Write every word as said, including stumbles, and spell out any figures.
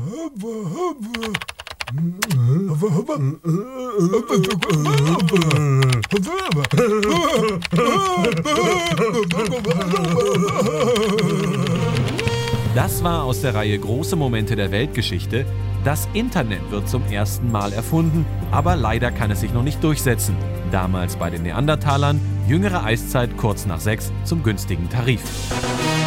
Das war aus der Reihe Große Momente der Weltgeschichte. Das Internet wird zum ersten Mal erfunden, aber leider kann es sich noch nicht durchsetzen. Damals bei den Neandertalern, jüngere Eiszeit kurz nach sechs zum günstigen Tarif.